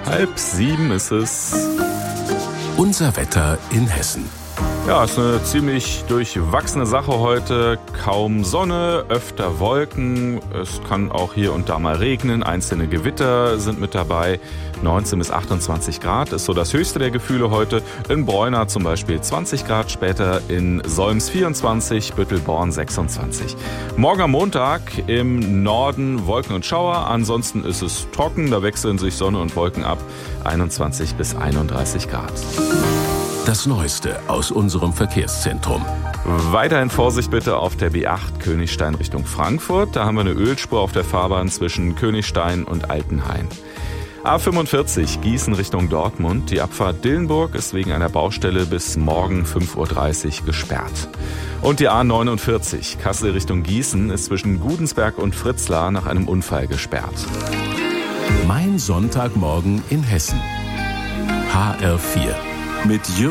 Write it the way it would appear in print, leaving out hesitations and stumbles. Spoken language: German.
6:30 ist es. Unser Wetter in Hessen. Ja, ist eine ziemlich durchwachsene Sache heute. Kaum Sonne, öfter Wolken. Es kann auch hier und da mal regnen. Einzelne Gewitter sind mit dabei. 19 bis 28 Grad ist so das höchste der Gefühle heute. In Bräuna zum Beispiel 20 Grad, später in Solms 24, Büttelborn 26. Morgen am Montag im Norden Wolken und Schauer. Ansonsten ist es trocken, da wechseln sich Sonne und Wolken ab. 21 bis 31 Grad. Das Neueste aus unserem Verkehrszentrum. Weiterhin Vorsicht bitte auf der B8 Königstein Richtung Frankfurt. Da haben wir eine Ölspur auf der Fahrbahn zwischen Königstein und Altenhain. A45 Gießen Richtung Dortmund. Die Abfahrt Dillenburg ist wegen einer Baustelle bis morgen 5:30 Uhr gesperrt. Und die A49 Kassel Richtung Gießen ist zwischen Gudensberg und Fritzlar nach einem Unfall gesperrt. Mein Sonntagmorgen in Hessen. HR4 mit Jürgen